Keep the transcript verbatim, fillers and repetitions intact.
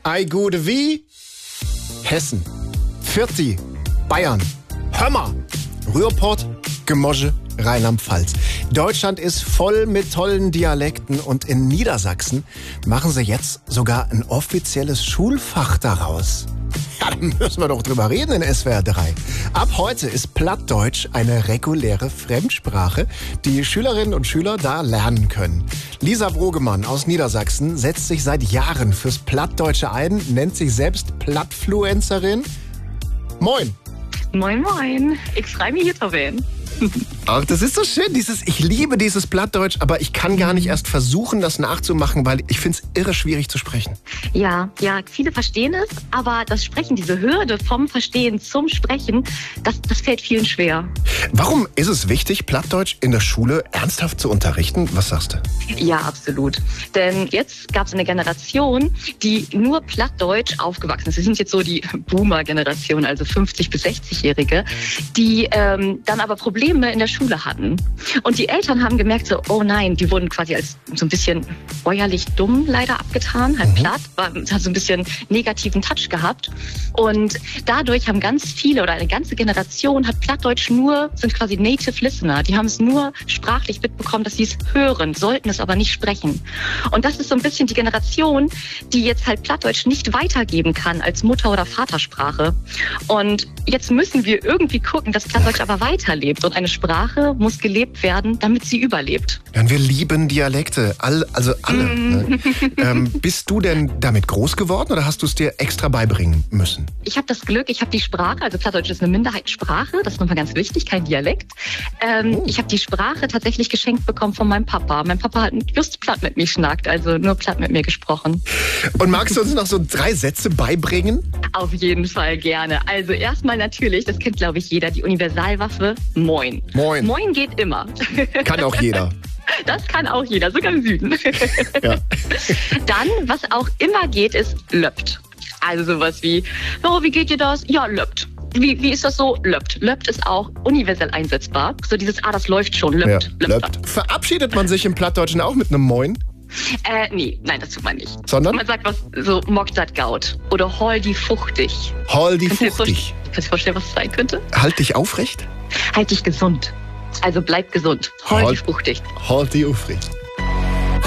Ei Gude wie Hessen, Vierti, Bayern, Hömmer, Ruhrpott, Gemosche, Rheinland-Pfalz. Deutschland ist voll mit tollen Dialekten und in Niedersachsen machen sie jetzt sogar ein offizielles Schulfach daraus. Ja, da müssen wir doch drüber reden in S W R drei. Ab heute ist Plattdeutsch eine reguläre Fremdsprache, die Schülerinnen und Schüler da lernen können. Lisa Brogemann aus Niedersachsen setzt sich seit Jahren fürs Plattdeutsche ein, nennt sich selbst Plattfluencerin. Moin! Moin, moin. Ich freue mich, hier zu sein. Ach, das ist so schön, dieses, ich liebe dieses Plattdeutsch, aber ich kann gar nicht erst versuchen, das nachzumachen, weil ich finde es irre schwierig zu sprechen. Ja, ja, viele verstehen es, aber das Sprechen, diese Hürde vom Verstehen zum Sprechen, das, das fällt vielen schwer. Warum ist es wichtig, Plattdeutsch in der Schule ernsthaft zu unterrichten? Was sagst du? Ja, absolut. Denn jetzt gab es eine Generation, die nur Plattdeutsch aufgewachsen ist. Sie sind jetzt so die Boomer-Generation, also fünfzig- bis sechzig-Jährige, die ähm, dann aber Probleme in der Schule hatten. Und die Eltern haben gemerkt, so, oh nein, die wurden quasi als so ein bisschen bäuerlich dumm leider abgetan, halt mhm. platt, war, hat so ein bisschen negativen Touch gehabt. Und dadurch haben ganz viele oder eine ganze Generation hat Plattdeutsch nur, sind quasi Native Listener, die haben es nur sprachlich mitbekommen, dass sie es hören, sollten es aber nicht sprechen. Und das ist so ein bisschen die Generation, die jetzt halt Plattdeutsch nicht weitergeben kann als Mutter- oder Vatersprache. Und jetzt müssen wir irgendwie gucken, dass Plattdeutsch aber weiterlebt. Und eine Sprache muss gelebt werden, damit sie überlebt. Ja, und wir lieben Dialekte, all, also alle. Mm. Ne? ähm, bist du denn damit groß geworden oder hast du es dir extra beibringen müssen? Ich habe das Glück, ich habe die Sprache, also Plattdeutsch ist eine Minderheitssprache, das ist nochmal ganz wichtig, kein Dialekt. Ähm, oh. Ich habe die Sprache tatsächlich geschenkt bekommen von meinem Papa. Mein Papa hat just platt mit mir schnackt, also nur platt mit mir gesprochen. Und magst du uns noch so drei Sätze beibringen? Auf jeden Fall gerne. Also erstmal natürlich, das kennt glaube ich jeder, die Universalwaffe, Moin. Moin. Moin geht immer. Kann auch jeder. Das kann auch jeder, sogar im Süden. Ja. Dann, was auch immer geht, ist löppt. Also sowas wie, oh, wie geht dir das? Ja, löppt. Wie, wie ist das so? Löppt. Löppt ist auch universell einsetzbar. So dieses, ah, das läuft schon, löppt. Ja, löppt. löppt. Verabschiedet man sich im Plattdeutschen auch mit einem Moin? Äh, nee, nein, das tut man nicht. Sondern? Man sagt was so, mock dat gaut. Oder hol die fuchtig. Hol die fuchtig. Kannst du dir vorstellen, was es sein könnte? Halt dich aufrecht? Halt dich gesund. Also bleib gesund. Hol die fruchtig. Hol die aufrecht.